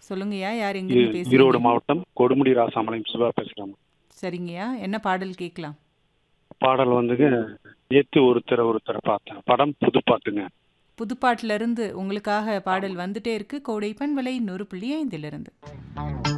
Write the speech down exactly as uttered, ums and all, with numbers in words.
சொல்லுங்கய்யா, யார் ஈ எங்கேருந்து பேசுறீங்க? ஈரோடு மாவட்டம் கொடுமுடி ராசாமலையம் சிவா பேசுகிறேன். சரிங்கய்யா, என்ன பாடல் கேட்கலாம்? பாடல் வந்துங்க, நேத்து ஒருத்தரை ஒருத்தரை பார்த்தேன். படம் புது பாட்டுங்க. புதுப்பாட்டுல இருந்து உங்களுக்காக ஆமா. பாடல் வந்துட்டே இருக்கு. கோடை பண்பலை நூறு புள்ளி ஐந்திலிருந்து.